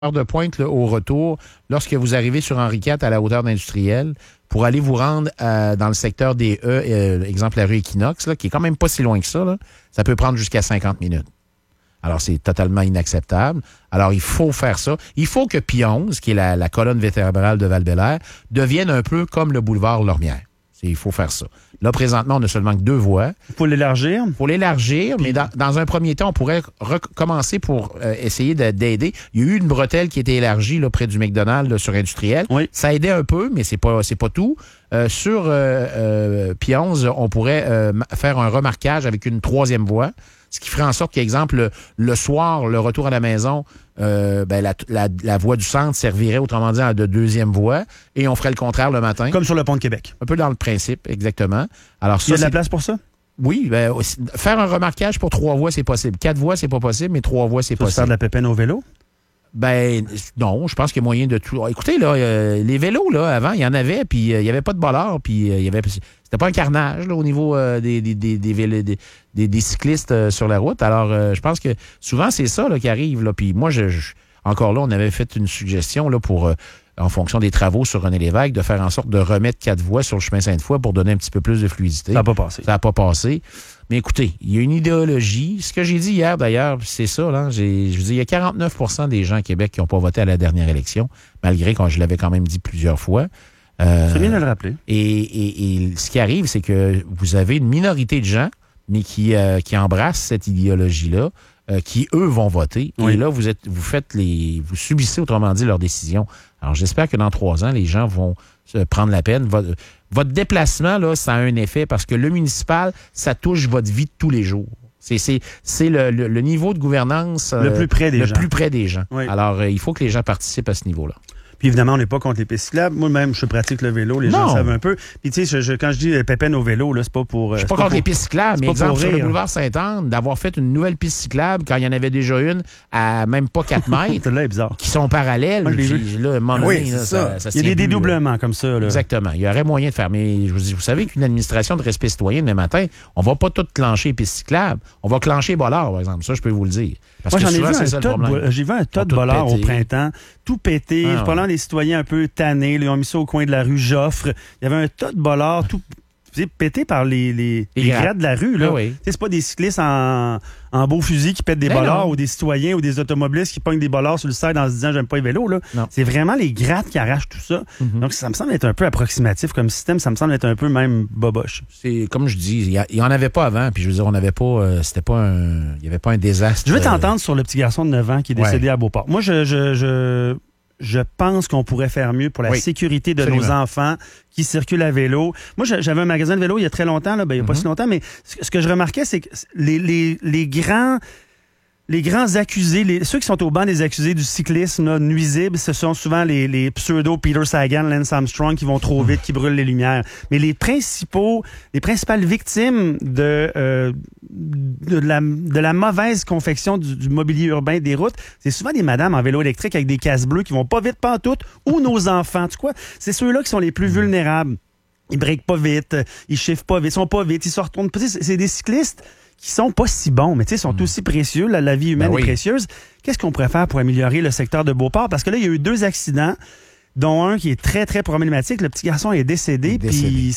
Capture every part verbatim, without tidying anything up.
heure de pointe là, au retour, lorsque vous arrivez sur Henri quatre à la hauteur d'industriel, pour aller vous rendre euh, dans le secteur des E, euh, exemple la rue Équinoxe, là, qui est quand même pas si loin que ça, là, ça peut prendre jusqu'à cinquante minutes. Alors, c'est totalement inacceptable. Alors, il faut faire ça. Il faut que Pie onze, qui est la, la colonne vertébrale de Val-Bélair, devienne un peu comme le boulevard Lormière. Il faut faire ça. Là, présentement, on n'a seulement que deux voies. Pour l'élargir? Pour l'élargir, mais dans, dans un premier temps, on pourrait recommencer pour euh, essayer de, d'aider. Il y a eu une bretelle qui a été élargie là, près du McDonald's là, sur Industriel. Oui. Ça aidait un peu, mais c'est pas c'est pas tout. Euh, sur euh, euh, Pie onze, on pourrait euh, faire un remarquage avec une troisième voie, ce qui ferait en sorte qu'exemple, le, le soir, le retour à la maison, euh, ben, la, la, la voie du centre servirait, autrement dit, de deuxième voie, et on ferait le contraire le matin. Comme sur le pont de Québec. Un peu dans le principe, exactement. Alors, ça, il y a de la c'est... place pour ça? Oui, ben, faire un remarquage pour trois voies, c'est possible. Quatre voies, c'est pas possible, mais trois voies, c'est Faut possible. faire de la pépine au vélo? Ben, non, je pense qu'il y a moyen de tout. Écoutez, là, euh, les vélos, là, avant, il y en avait, puis euh, il n'y avait pas de bollards, puis euh, il y avait. C'était pas un carnage, là, au niveau euh, des, des, des, des, vélos, des, des, des cyclistes euh, sur la route. Alors, euh, je pense que souvent, c'est ça, là, qui arrive, là. Puis moi, je, je, encore là, on avait fait une suggestion, là, pour, euh, en fonction des travaux sur René Lévesque, de faire en sorte de remettre quatre voies sur le chemin Sainte-Foy pour donner un petit peu plus de fluidité. Ça n'a pas passé. Ça n'a pas passé. Mais écoutez, il y a une idéologie. Ce que j'ai dit hier, d'ailleurs, c'est ça. Là, j'ai, je vous dis, il y a quarante-neuf pour cent des gens à Québec qui n'ont pas voté à la dernière élection, malgré que je l'avais quand même dit plusieurs fois. Euh, c'est bien de le rappeler. Et, et, et ce qui arrive, c'est que vous avez une minorité de gens, mais qui, euh, qui embrassent cette idéologie-là, euh, qui, eux, vont voter. Oui. Et là, vous êtes, vous faites les, vous subissez, autrement dit, leurs décisions. Alors, j'espère que dans trois ans, les gens vont se prendre la peine. Votre, votre déplacement, là, ça a un effet parce que le municipal, ça touche votre vie de tous les jours. C'est, c'est, c'est le, le, le niveau de gouvernance le plus près des le gens. plus près des gens. Oui. Alors, euh, il faut que les gens participent à ce niveau-là. Puis évidemment, on n'est pas contre les pistes cyclables. Moi-même, je pratique le vélo. Les non. gens savent un peu. Puis tu sais, je, je, quand je dis pépène au vélo, là, c'est pas pour... Je suis pas contre pour, les pistes cyclables, mais exemple, sur rire. le boulevard Sainte-Anne, d'avoir fait une nouvelle piste cyclable quand il y en avait déjà une à même pas quatre mètres, là, est bizarre. qui sont parallèles. Moi, puis, là, moment oui, donné, là, ça. Ça, ça il y a des plus, dédoublements là. Comme ça. Là. Exactement. Il y aurait moyen de faire. Mais je vous, dis, vous savez qu'une administration de respect citoyen, demain matin, on va pas tout clencher les pistes cyclables. On va clencher Bollard, par exemple. Ça, je peux vous le dire. Parce Moi, que j'en souvent, ai vu c'est un ça le tas problème. de, j'ai vu un tas de Bollard au printemps, tout pété. Ah, pendant les citoyens un peu tannés, là, ils ont mis ça au coin de la rue Joffre. Il y avait un tas de Bollard, tout pété par les, les, les grattes de la rue. Là. Oui. C'est pas des cyclistes en, en beau fusil qui pètent des bollards ou des citoyens ou des automobilistes qui pognent des bollards sur le side en se disant j'aime pas les vélos. Là. C'est vraiment les grattes qui arrachent tout ça. Mm-hmm. Donc ça me semble être un peu approximatif comme système. Ça me semble être un peu même boboche. C'est comme je dis, il y en avait pas avant. Puis je veux dire, on n'avait pas, euh, c'était pas un, il y avait pas un désastre. Je veux t'entendre euh... sur le petit garçon de neuf ans qui est décédé ouais. à Beauport. Moi, je, je, je Je pense qu'on pourrait faire mieux pour la oui, sécurité de absolument. Nos enfants qui circulent à vélo. Moi, j'avais un magasin de vélo il y a très longtemps, là, ben, il n'y a mm-hmm. pas si longtemps, mais ce que je remarquais, c'est que les, les, les grands... Les grands accusés, les, ceux qui sont au banc des accusés du cyclisme là, nuisible, ce sont souvent les, les pseudo Peter Sagan, Lance Armstrong qui vont trop vite, qui brûlent les lumières. Mais les principaux, les principales victimes de, euh, de, la, de la mauvaise confection du, du mobilier urbain des routes, c'est souvent des madames en vélo électrique avec des casques bleus qui vont pas vite pantoute ou nos enfants. Tu vois, c'est ceux-là qui sont les plus vulnérables. Ils breakent pas vite, ils chiffrent pas vite, ils sont pas vite, ils se retournent. C'est, c'est des cyclistes qui sont pas si bons, mais tu sais, sont mmh. aussi précieux. La, la vie humaine ben oui. est précieuse. Qu'est-ce qu'on pourrait faire pour améliorer le secteur de Beauport? Parce que là, il y a eu deux accidents, dont un qui est très, très problématique. Le petit garçon est décédé, puis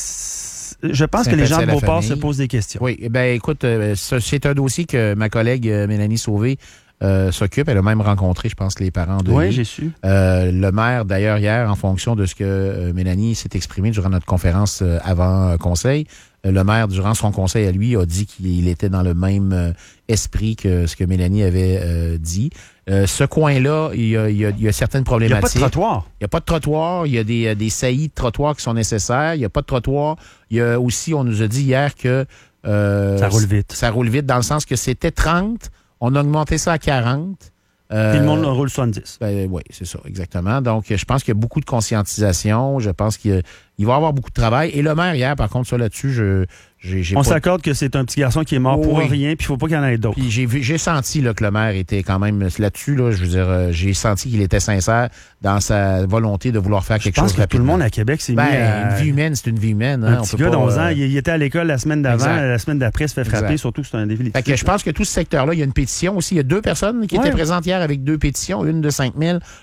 je pense que les gens de Beauport se posent des questions. Oui, ben écoute, euh, c'est un dossier que ma collègue euh, Mélanie Sauvé Euh, s'occupe. Elle a même rencontré, je pense, les parents de Oui, lui. j'ai su. Euh, le maire, d'ailleurs, hier, en fonction de ce que euh, Mélanie s'est exprimée durant notre conférence euh, avant euh, conseil, euh, le maire, durant son conseil à lui, a dit qu'il était dans le même euh, esprit que ce que Mélanie avait euh, dit. Euh, ce coin-là, il y a, il y a, il y a certaines problématiques. Il n'y a pas de trottoir. Il n'y a pas de trottoir. Il y a des, des saillies de trottoir qui sont nécessaires. Il n'y a pas de trottoir. Il y a aussi, on nous a dit hier que... Euh, ça roule vite. Ça roule vite dans le sens que c'était trente. On a augmenté ça à quarante. Euh, Puis le monde roule soixante-dix. Ben, oui, c'est ça, exactement. Donc, je pense qu'il y a beaucoup de conscientisation. Je pense qu'il y a, il va avoir beaucoup de travail. Et le maire, hier, par contre, ça là-dessus, je... J'ai, j'ai On pas... s'accorde que c'est un petit garçon qui est mort oh, pour oui. rien, puis il faut pas qu'il y en ait d'autres. Puis j'ai, vu, j'ai senti là, que le maire était quand même là-dessus. Là, je veux dire, euh, j'ai senti qu'il était sincère dans sa volonté de vouloir faire quelque je pense chose que rapidement. Tout le monde à Québec s'est ben, mis à... Une vie humaine, c'est une vie humaine. Hein, un on petit peut gars pas, d'onze euh... ans, il, il était à l'école la semaine d'avant, exact. la semaine d'après, il se fait frapper, exact. surtout que c'est un défi. Fait que je pense que tout ce secteur-là, il y a une pétition aussi. Il y a deux personnes qui ouais. étaient présentes hier avec deux pétitions, une de cinq mille,